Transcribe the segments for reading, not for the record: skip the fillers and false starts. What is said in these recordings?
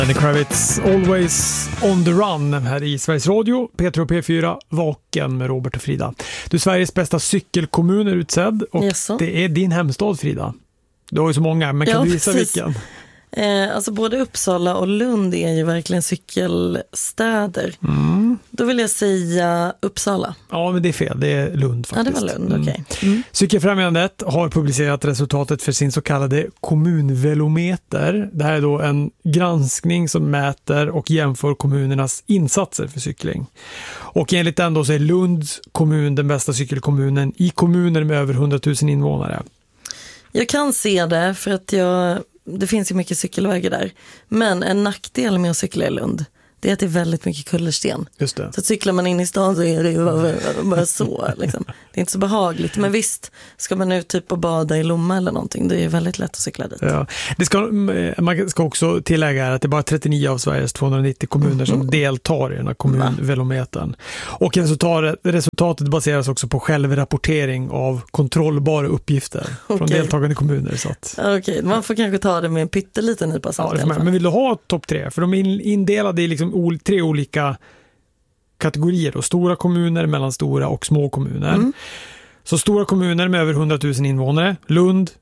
Lenny Kravitz, Always on the Run här i Sveriges Radio, P3 och P4, Vaken med Robert och Frida. Du är Sveriges bästa cykelkommun är utsedd och det är din hemstad, Frida. Du har ju så många, men kan du visa vilken? Alltså både Uppsala och Lund är ju verkligen cykelstäder. Då vill jag säga Uppsala. Ja, men det är fel. Det är Lund faktiskt. Ja, det var Lund, okej. Cykelfrämjandet har publicerat resultatet för sin så kallade kommunvelometer. Det här är då en granskning som mäter och jämför kommunernas insatser för cykling. Och enligt den då så är Lunds kommun den bästa cykelkommunen i kommuner med över 100 000 invånare. Jag kan se det för att det finns ju mycket cykelvägar där. Men en nackdel med att cykla i Lund, det är att det är väldigt mycket kullersten. Just det. Så cyklar man in i stan så är det ju bara så. Liksom. Det är inte så behagligt. Men visst, ska man ut typ och bada i Lomma eller någonting, det är ju väldigt lätt att cykla dit. Ja. Man ska också tillägga att det är bara 39 av Sveriges 290 kommuner som deltar i den här kommunvelometern. Och resultatet baseras också på självrapportering av kontrollbara uppgifter från deltagande kommuner. Okej, man får kanske ta det med en pytteliten nypa salt. Ja, men vill du ha topp 3? För de är indelade i liksom 3 olika kategorier då. Stora kommuner, mellanstora och små kommuner. Så stora kommuner med över 100 000 invånare. Lund.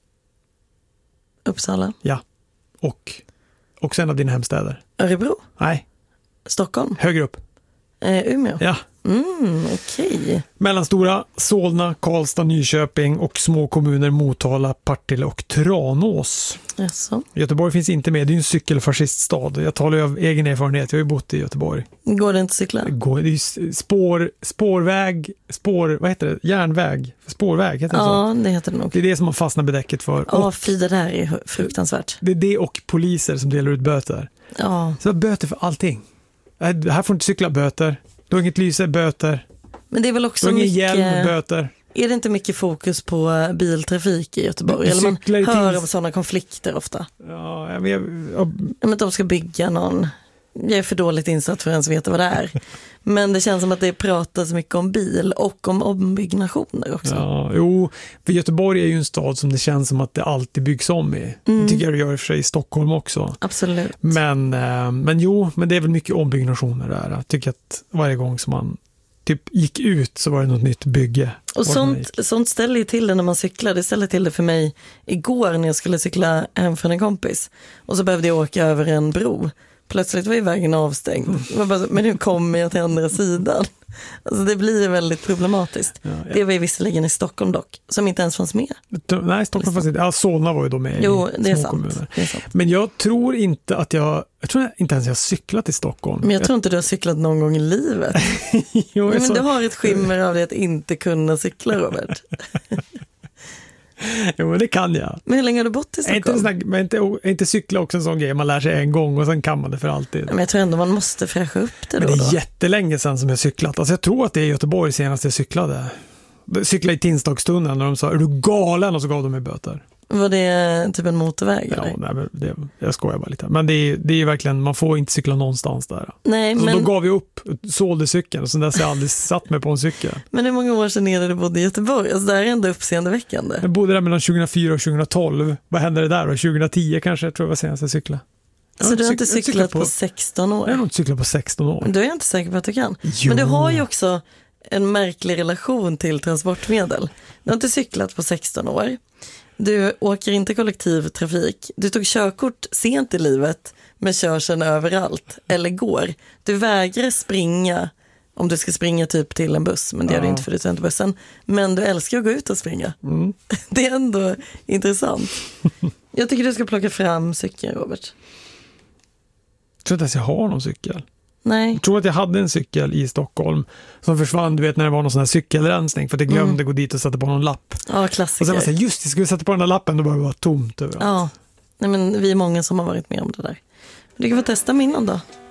Uppsala. Ja. Och sen av dina hemstäder. Örebro. Nej. Stockholm. Högre upp. Umeå. Ja. Okej. Mellanstora, Solna, Karlstad, Nyköping och små kommuner Motala, Partille och Tranås. Jaså. Göteborg finns inte med, det är en cykelfasciststad. Jag talar ju av egen erfarenhet, jag har ju bott i Göteborg. Går det inte att cykla? Det är spårväg, vad heter det? Järnväg, spårväg heter det så? Ja, det heter det nog. Det är det som man fastnar bedäcket för. Ja, det där är fruktansvärt. Det är det och poliser som delar ut böter. Ja. Så böter för allting. Här får inte cykla, böter. Du har inget lyse, böter. Men det är väl också mycket hjälm, böter. Är det inte mycket fokus på biltrafik i Göteborg? Eller man hör om sådana konflikter ofta. Ja, men de ska bygga någon. Jag är för dåligt insatt för att ens veta vad det är. Men det känns som att det pratas mycket om bil och om ombyggnationer också. Ja, jo, för Göteborg är ju en stad som det känns som att det alltid byggs om i. Det tycker jag det gör i för sig i Stockholm också. Absolut. Men det är väl mycket ombyggnationer där. Jag tycker att varje gång som man typ gick ut så var det något nytt bygge. Och sånt ställer ju till det när man cyklar. Det ställer till det för mig igår när jag skulle cykla hem från en kompis. Och så behövde jag åka över en bro. Plötsligt var ju vägen avstängd. Men hur kommer jag till andra sidan? Alltså det blir väldigt problematiskt. Ja. Det var ju visserligen i Stockholm dock, som inte ens fanns med. Nej, Stockholm fanns inte. Ja, Solna var ju då med det är små sant. Kommuner. Det är sant. Men jag tror inte att jag tror inte ens jag har cyklat i Stockholm. Men jag tror inte du har cyklat någon gång i livet. Men du har ett skimmer av det att inte kunna cykla, Robert. Jo, men det kan jag. Men hur länge har du bott i Stockholm? Inte cykla också en sån grej. Man lär sig en gång och sen kan man det för alltid. Men jag tror ändå man måste fräscha upp det då. Men det är jättelänge sedan som jag cyklat. Alltså jag tror att det är Göteborg senast jag cyklade. Jag cyklade i Tinstagstunneln när de sa, är du galen? Och så gav de mig böter. Var det typ en motorväg? Ja, nej, jag skojar bara lite. Men det är ju verkligen, man får inte cykla någonstans där. Nej, så då gav jag upp, sålde cykeln och sen dess har jag aldrig satt mig på en cykel. Men hur många år sedan är det du bodde i Göteborg? Alltså det här är ändå uppseendeväckande. Jag bodde där mellan 2004 och 2012. Vad hände det där då? 2010 kanske, tror jag var senast jag cyklade. Så du har inte cyklat på 16 år? Jag har inte cyklat på 16 år. Men då är jag inte säker på att du kan. Jo. Men du har ju också en märklig relation till transportmedel. Du har inte cyklat på 16 år. Du åker inte kollektivtrafik. Du tog körkort sent i livet med körseln överallt. Eller går. Du vägrar springa om du ska springa typ till en buss. Men det gör du inte för du tar inte bussen. Men du älskar att gå ut och springa. Det är ändå intressant. Jag tycker du ska plocka fram cykeln, Robert. Jag tror inte ens jag har någon cykel. Nej. Jag tror att jag hade en cykel i Stockholm som försvann, du vet när det var någon sån här cykelrensning för att jag glömde gå dit och sätta på någon lapp. Ja, klassiker. Och sen var jag just det, skulle jag sätta på den där lappen då bara det var tomt överallt. Ja, nej, men vi är många som har varit med om det där. Du kan få testa min då.